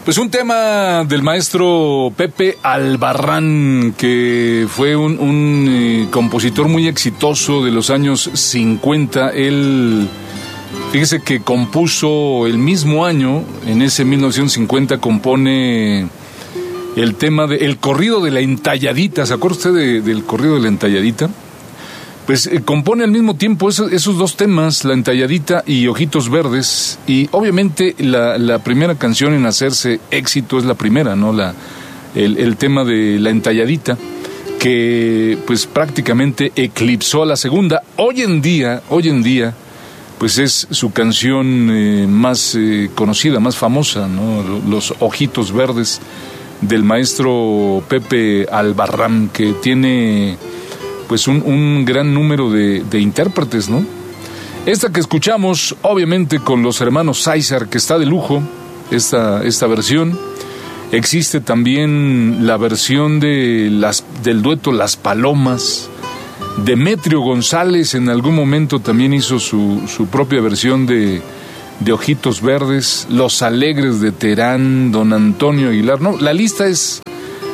Pues un tema del maestro Pepe Albarrán, que fue un compositor muy exitoso de los años 50. Él, fíjese que compuso el mismo año, en ese 1950, compone el tema de El corrido de la entalladita. ¿Se acuerda usted del corrido de la entalladita? Pues compone al mismo tiempo esos dos temas, La entalladita y Ojitos Verdes, y obviamente la primera canción en hacerse éxito es la primera, ¿no? El tema de La entalladita, que pues prácticamente eclipsó a la segunda. Hoy en día, pues es su canción más conocida, más famosa, ¿no? Los Ojitos Verdes, del maestro Pepe Albarrán, que tiene pues un gran número de intérpretes, ¿no? Esta que escuchamos, obviamente con los hermanos Sáizar, que está de lujo, esta versión. Existe también la versión del dueto Las Palomas. Demetrio González en algún momento también hizo su propia versión de Ojitos Verdes. Los Alegres de Terán, Don Antonio Aguilar, ¿no? La lista es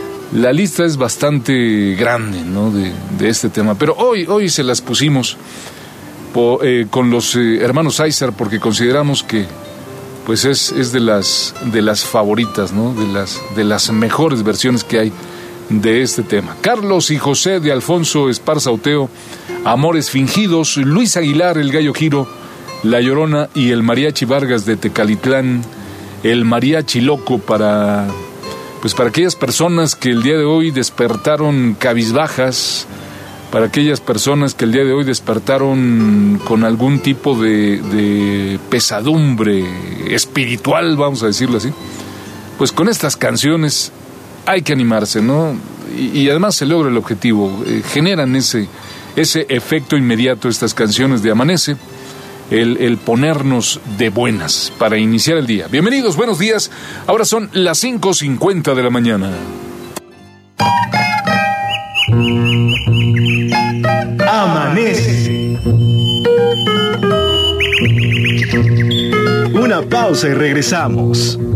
bastante grande, ¿no? de este tema, pero hoy se las pusimos con los hermanos Sáizar, porque consideramos que pues es de las favoritas, ¿no? De las mejores versiones que hay de este tema. Carlos y José de Alfonso Esparza Oteo, Amores Fingidos, Luis Aguilar, El Gallo Giro, La Llorona y el Mariachi Vargas de Tecalitlán, el Mariachi Loco para aquellas personas que el día de hoy despertaron cabizbajas, para aquellas personas que el día de hoy despertaron con algún tipo de pesadumbre espiritual, vamos a decirlo así, pues con estas canciones hay que animarse, ¿no? Y además se logra el objetivo, generan ese efecto inmediato estas canciones de Amanece. El ponernos de buenas para iniciar el día. Bienvenidos, buenos días. Ahora son las 5:50 de la mañana. Amanece. Una pausa y regresamos.